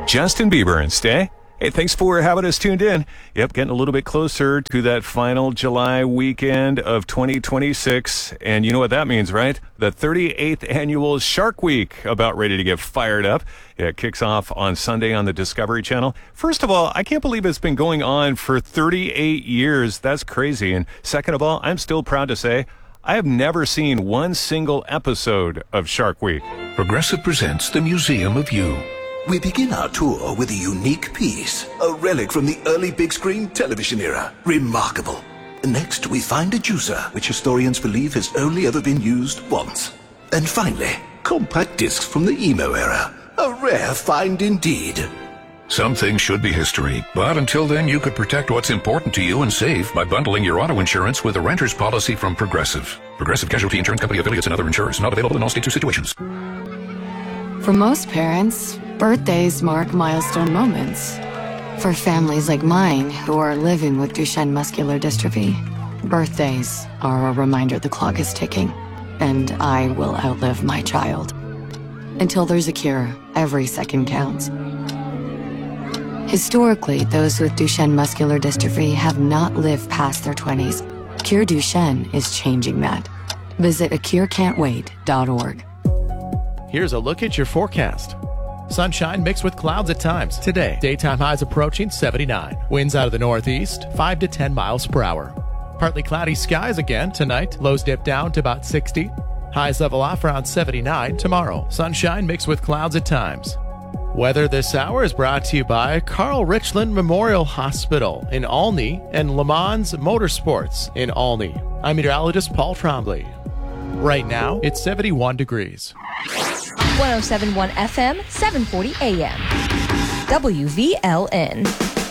Justin Bieber and Stay. Hey, thanks for having us tuned in. Yep, getting a little bit closer to that final July weekend of 2026. And you know what that means, right? The 38th annual Shark Week about ready to get fired up. Yeah, it kicks off on Sunday on the Discovery Channel. First of all, I can't believe it's been going on for 38 years. That's crazy. And second of all, I'm still proud to say I have never seen one single episode of Shark Week. Progressive presents the Museum of You. We begin our tour with a unique piece, a relic from the early big screen television era. Remarkable. Next, we find a juicer, which historians believe has only ever been used once. And finally, compact discs from the emo era. A rare find indeed. Some things should be history, but until then you could protect what's important to you and save by bundling your auto insurance with a renter's policy from Progressive. Progressive Casualty Insurance Company affiliates and other insurers. Not available in all states or situations. For most parents, birthdays mark milestone moments. For families like mine who are living with Duchenne muscular dystrophy, birthdays are a reminder the clock is ticking, and I will outlive my child. Until there's a cure, every second counts. Historically, those with Duchenne muscular dystrophy have not lived past their 20s. Cure Duchenne is changing that. Visit acurecan'twait.org. Here's a look at your forecast. Sunshine mixed with clouds at times. Today, daytime highs approaching 79. Winds out of the northeast, 5 to 10 miles per hour. Partly cloudy skies again tonight. Lows dip down to about 60. Highs level off around 79 tomorrow. Sunshine mixed with clouds at times. Weather this hour is brought to you by Carl Richland Memorial Hospital in Olney and Le Mans Motorsports in Olney. I'm meteorologist Paul Trombley. Right now, it's 71 degrees. 107.1 FM, 740 AM. WVLN.